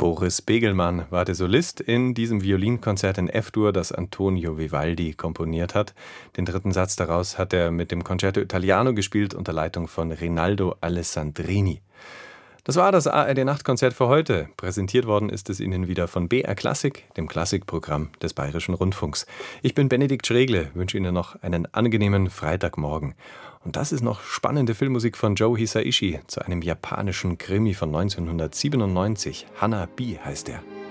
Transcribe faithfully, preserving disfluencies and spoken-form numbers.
Boris Begelmann war der Solist in diesem Violinkonzert in F-Dur, das Antonio Vivaldi komponiert hat. Den dritten Satz daraus hat er mit dem Concerto Italiano gespielt unter Leitung von Rinaldo Alessandrini. Das war das A R D-Nachtkonzert für heute. Präsentiert worden ist es Ihnen wieder von B R Klassik, dem Klassikprogramm des Bayerischen Rundfunks. Ich bin Benedikt Schregle, wünsche Ihnen noch einen angenehmen Freitagmorgen. Und das ist noch spannende Filmmusik von Joe Hisaishi zu einem japanischen Krimi von neunzehnhundertsiebenundneunzig. Hana-Bi heißt er.